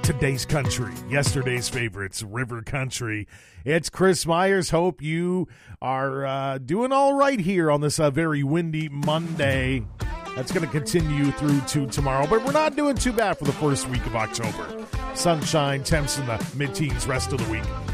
today's country, yesterday's favorites, River Country. It's Chris Myers. Hope you are doing all right here on this very windy Monday. That's going to continue through to tomorrow, but we're not doing too bad for the first week of October. Sunshine, temps in the mid-teens rest of the week.